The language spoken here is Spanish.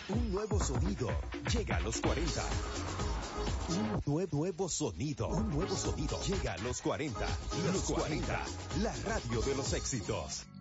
Un nuevo sonido llega a los 40. Nuevo sonido llega a los 40. Los 40, la radio de los éxitos.